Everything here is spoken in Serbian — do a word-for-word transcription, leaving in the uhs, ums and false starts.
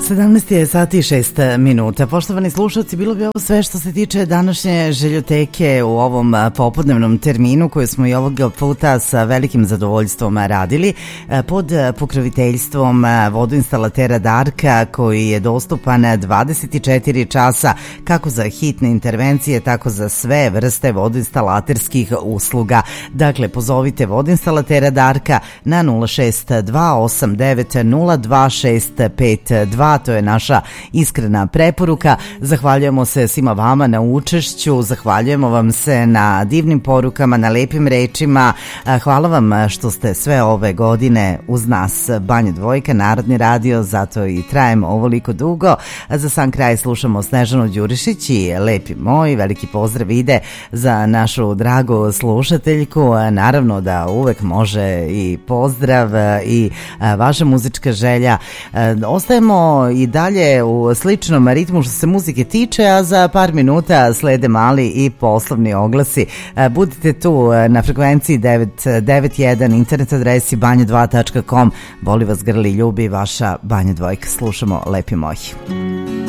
sedamnaest je sati i šest minuta. Poštovani slušalci, bilo bi ovo sve što se tiče današnje željoteke u ovom popodnevnom terminu koju smo i ovog puta sa velikim zadovoljstvom radili pod pokroviteljstvom vodoinstalatera Darka, koji je dostupan dvadeset četiri časa kako za hitne intervencije, tako za sve vrste vodoinstalaterskih usluga. Dakle, pozovite vodoinstalatera Darka na nula šest dva osam devet nula dva šest pet dva. To je naša iskrena preporuka. Zahvaljujemo se svima vama na učešću, zahvaljujemo vam se na divnim porukama, na lepim rečima. Hvala vam što ste sve ove godine uz nas. Banja Dvojka, Narodni radio, zato i trajemo ovoliko dugo. Za sam kraj slušamo Snežanu Đurišić i Lepi moj. Veliki pozdrav ide za našu dragu slušateljku. Naravno da uvek može i pozdrav i vaša muzička želja. Ostajemo i dalje u sličnom ritmu što se muzike tiče, a za par minuta slede mali i poslovni oglasi. Budite tu na frekvenciji devet devet jedan, internet adresi banja dva tačka com. Voli vas, grli, ljubi, vaša Banja Dvojka. Slušamo Lepi moj.